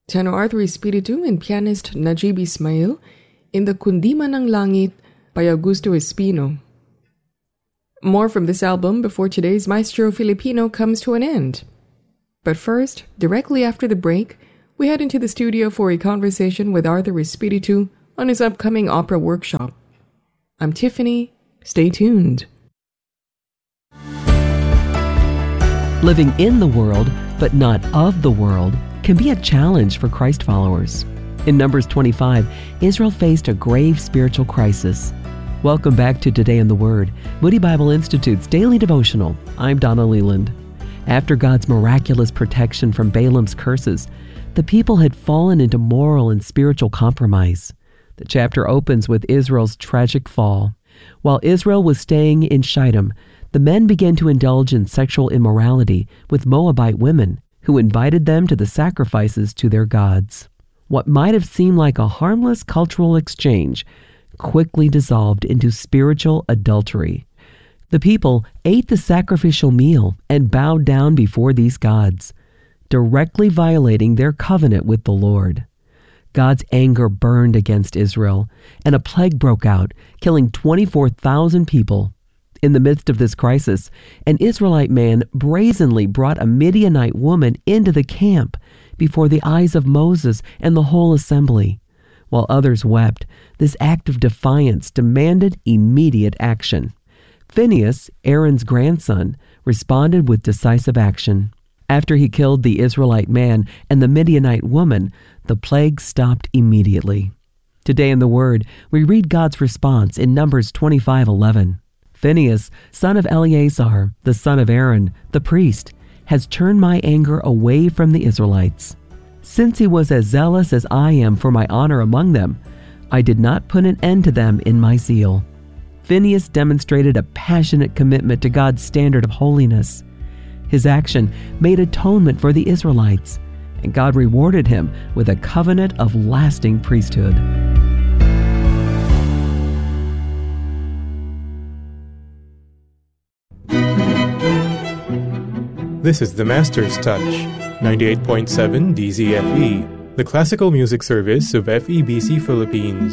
Tenor Arthur Espiritu and pianist Najib Ismail in the Kundiman ng Langit by Augusto Espino. More from this album before today's Maestro Filipino comes to an end. But first, directly after the break, we head into the studio for a conversation with Arthur Espiritu on his upcoming opera workshop. I'm Tiffany. Stay tuned. Living in the world, but not of the world, can be a challenge for Christ followers. In Numbers 25, Israel faced a grave spiritual crisis. Welcome back to Today in the Word, Moody Bible Institute's daily devotional. I'm Donna Leland. After God's miraculous protection from Balaam's curses, the people had fallen into moral and spiritual compromise. The chapter opens with Israel's tragic fall. While Israel was staying in Shittim, the men began to indulge in sexual immorality with Moabite women, who invited them to the sacrifices to their gods. What might have seemed like a harmless cultural exchange quickly dissolved into spiritual adultery. The people ate the sacrificial meal and bowed down before these gods, directly violating their covenant with the Lord. God's anger burned against Israel, and a plague broke out, killing 24,000 people. In the midst of this crisis, an Israelite man brazenly brought a Midianite woman into the camp before the eyes of Moses and the whole assembly. While others wept, this act of defiance demanded immediate action. Phinehas, Aaron's grandson, responded with decisive action. After he killed the Israelite man and the Midianite woman, the plague stopped immediately. Today in the Word, we read God's response in Numbers 25:11. Phinehas, son of Eleazar, the son of Aaron, the priest, has turned my anger away from the Israelites. Since he was as zealous as I am for my honor among them, I did not put an end to them in my zeal. Phinehas demonstrated a passionate commitment to God's standard of holiness. His action made atonement for the Israelites, and God rewarded him with a covenant of lasting priesthood. This is the Master's Touch, 98.7 DZFE, the classical music service of FEBC Philippines.